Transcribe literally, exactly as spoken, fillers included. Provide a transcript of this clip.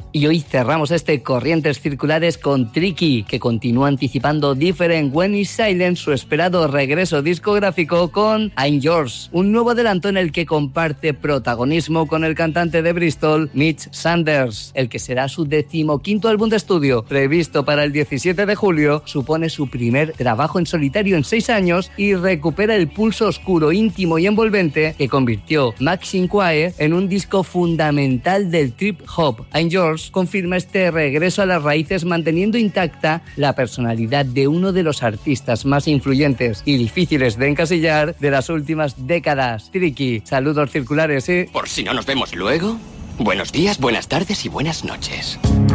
Y hoy cerramos este Corrientes Circulares con Tricky, que continúa anticipando Different When It's Silent su esperado regreso discográfico con I'm Yours, un nuevo adelanto en el que comparte protagonismo con el cantante de Bristol, Mitch Sanders. El que será su decimoquinto álbum de estudio, previsto para el diecisiete de julio, supone su primer trabajo en solitario en seis años y recupera el pulso oscuro, íntimo y envolvente que convirtió Max Inquiry en un disco fundamental del trip hop. I'm Yours confirma este regreso a las raíces, manteniendo intacta la personalidad de uno de los artistas más influyentes y difíciles de encasillar de las últimas décadas. Tricky, saludos circulares, ¿eh? Por si no nos vemos luego, buenos días, buenas tardes y buenas noches.